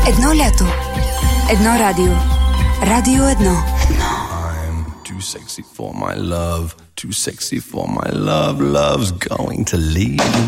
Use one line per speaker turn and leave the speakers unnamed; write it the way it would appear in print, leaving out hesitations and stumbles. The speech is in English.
Едно лято. Едно радио. Радио 1.
I'm too sexy for my love. Too sexy for my love. Love's going to leave.